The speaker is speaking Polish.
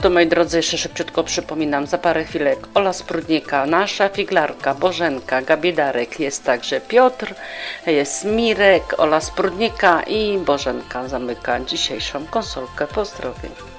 to moi drodzy, jeszcze szybciutko przypominam, za parę chwilek Ola Sprudnika, nasza figlarka, Bożenka, Gabidarek, jest także Piotr, jest Mirek, Ola Sprudnika i Bożenka zamyka dzisiejszą konsolkę. Pozdrowień.